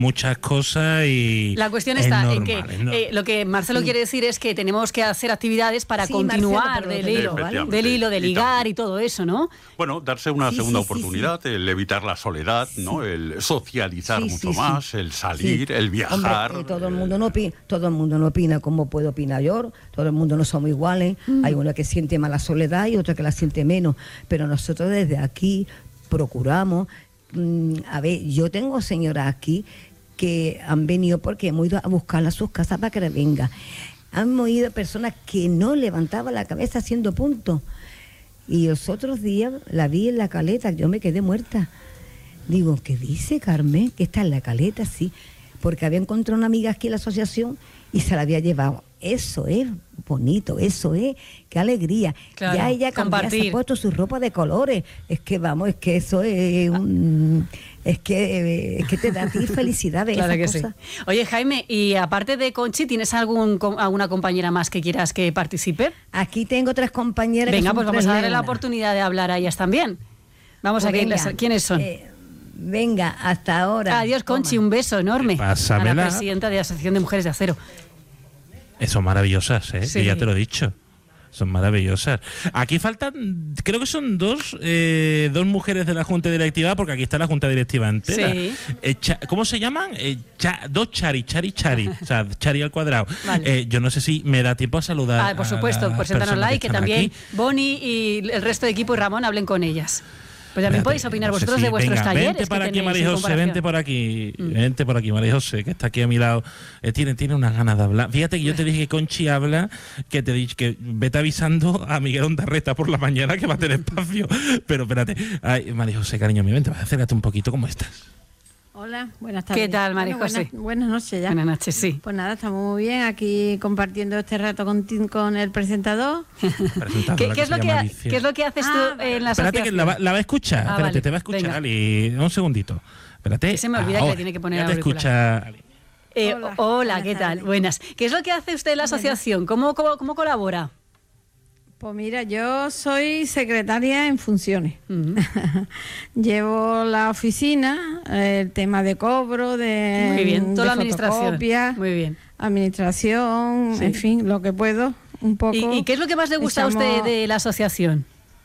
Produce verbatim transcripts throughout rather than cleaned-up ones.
muchas cosas y la cuestión está normal, en que ¿no? eh, lo que Marcelo sí. quiere decir es que tenemos que hacer actividades para sí, continuar Marcelo, del hilo, ¿vale? del hilo de ligar y, y todo eso, ¿no? Bueno, darse una sí, segunda sí, oportunidad, sí, sí. el evitar la soledad, sí. ¿no? El socializar sí, mucho sí, más, sí. el salir, sí. el viajar. Hombre, todo el mundo no opina, todo el mundo no opina como puedo opinar yo, todo el mundo no somos iguales, mm. hay uno que siente más la soledad y otro que la siente menos, pero nosotros desde aquí procuramos, mmm, a ver, yo tengo señoras aquí que han venido porque hemos ido a buscarla a sus casas para que venga. Han oído personas que no levantaban la cabeza haciendo puntos. Y los otros días la vi en la caleta, yo me quedé muerta. Digo, ¿qué dice Carmen? Que está en la caleta, sí. Porque había encontrado una amiga aquí en la asociación y se la había llevado. Eso es bonito, eso es, qué alegría. Claro, ya ella cambió, se ha puesto su ropa de colores. Es que vamos, es que eso es un... Es que, es que te da a ti felicidad de claro esa que cosa. Sí. Oye, Jaime, y aparte de Conchi, ¿tienes algún alguna compañera más que quieras que participe? Aquí tengo tres compañeras. Venga, que pues vamos a darle la oportunidad de hablar a ellas también. Vamos pues a venga, quiénes, quiénes son. Eh, venga, hasta ahora. Adiós, Conchi, un beso enorme. Pásamela. A la presidenta de la Asociación de Mujeres de Acero. Son maravillosas, ¿eh? Sí. Yo ya te lo he dicho. Son maravillosas. Aquí faltan, creo que son dos eh, dos mujeres de la Junta Directiva, porque aquí está la Junta Directiva entera. Sí. Eh, cha, ¿Cómo se llaman? Eh, cha, dos Chari, Chari, Chari. O sea, Chari al cuadrado. Vale. Eh, yo no sé si me da tiempo a saludar. Ah, por supuesto, preséntanosla y que también aquí. Bonnie y el resto de equipo y Ramón hablen con ellas. Pues también podéis opinar no vosotros sé si, de vuestros venga, talleres. Vente para aquí, María José, vente por aquí. Mm. Vente por aquí, María José, que está aquí a mi lado. Eh, tiene, tiene unas ganas de hablar. Fíjate que yo te dije que Conchi habla, que te dije que vete avisando a Miguel Ondarreta por la mañana que va a tener espacio. Pero espérate. Ay, María José, cariño mío, vente, acércate un poquito. ¿Cómo estás? Hola, buenas tardes. ¿Qué tal, María bueno, José? Buenas, buenas noches ya. Buenas noches, sí. Pues nada, estamos muy bien aquí compartiendo este rato con, con el presentador. ¿Qué, ¿qué, es lo que, ¿Qué es lo que haces ah, tú en la asociación? Espérate que la va, la va a escuchar. Ah, espérate, vale. te va a escuchar, Ali. Un segundito. Espérate. Que se me olvida ah, que le tiene que poner ya te escucha, Ali. Eh, hola, hola ¿qué tal? Buenas. ¿Qué es lo que hace usted en la asociación? ¿Cómo, cómo, cómo colabora? Pues mira, yo soy secretaria en funciones. Uh-huh. Llevo la oficina, el tema de cobro, de, Muy bien, toda de la administración. Muy bien. Administración, sí. En fin, lo que puedo, un poco. ¿Y, y qué es lo que más le gusta Estamos... a usted de la asociación?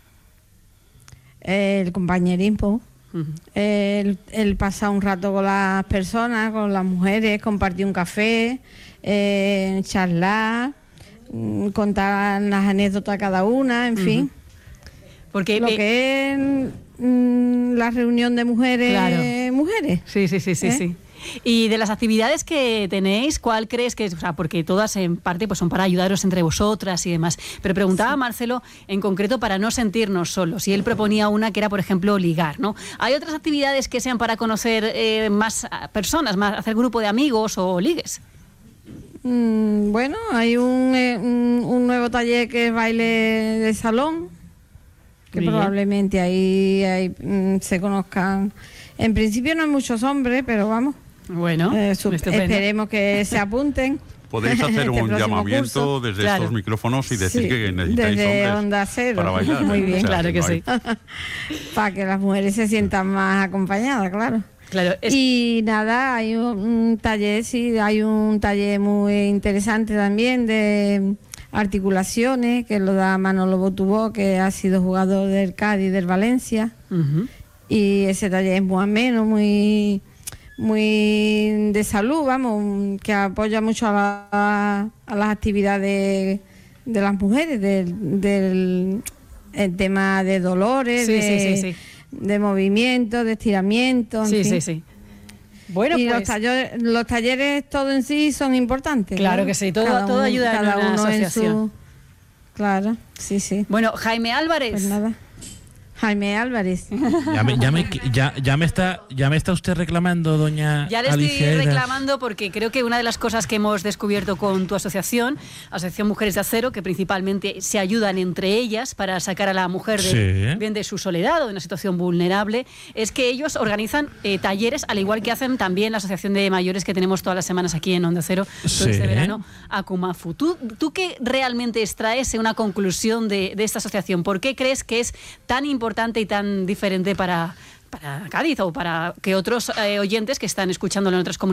El compañerismo. Uh-huh. El, el pasar un rato con las personas, con las mujeres, compartir un café, eh, charlar, contar las anécdotas cada una, en uh-huh. fin. Porque lo eh, que es mm, la reunión de mujeres, claro. mujeres. Sí, sí, sí, sí, ¿Eh? sí. Y de las actividades que tenéis, ¿cuál crees que es? O sea, porque todas en parte pues son para ayudaros entre vosotras y demás. Pero preguntaba a Marcelo en concreto para no sentirnos solos. Y él proponía una que era, por ejemplo, ligar, ¿no? ¿Hay otras actividades que sean para conocer eh, más personas, más hacer grupo de amigos o ligues? Mm, bueno, hay un, eh, un, un nuevo taller que es baile de salón, que Bien. probablemente ahí, ahí mm, se conozcan. En principio no hay muchos hombres, pero vamos. Bueno, eh, sub- esperemos que se apunten. Podéis hacer este un llamamiento curso. desde claro. estos micrófonos y decir sí, que necesitáis desde hombres Onda Cero. para bailar. Muy bien, o sea, claro que no sí. Para que las mujeres se sientan más acompañadas, claro. Claro, es... Y nada, hay un, un taller, sí, hay un taller muy interesante también de articulaciones, que lo da Manolo Botubó, que ha sido jugador del Cádiz y del Valencia. Uh-huh. Y ese taller es muy ameno, muy... muy de salud, vamos, que apoya mucho a, la, a las actividades de las mujeres, del, del el tema de dolores, sí, de, sí, sí, sí. de movimiento, de estiramiento, en sí, fin. sí, sí. Bueno, y pues... los, talleres, los talleres todo en sí son importantes. Claro, ¿no? que sí, todo, cada todo uno, ayuda cada en una uno asociación. En su... Claro, sí, sí. Bueno, Jaime Álvarez. Pues nada. Jaime Álvarez. Ya me, ya, me, ya, ya, me está, ya me está usted reclamando, doña Ya le estoy Alicia Eras. reclamando porque creo que una de las cosas que hemos descubierto con tu asociación, Asociación Mujeres de Acero, que principalmente se ayudan entre ellas para sacar a la mujer de, sí. bien de su soledad o de una situación vulnerable, es que ellos organizan eh, talleres, al igual que hacen también la Asociación de Mayores que tenemos todas las semanas aquí en Onda Cero, sí. todo este verano, Akumafu. ¿Tú, ¿Tú qué realmente extraes en una conclusión de, de esta asociación? ¿Por qué crees que es tan importante importante y tan diferente para, para Cádiz o para que otros eh, oyentes que están escuchándolo en otras comunidades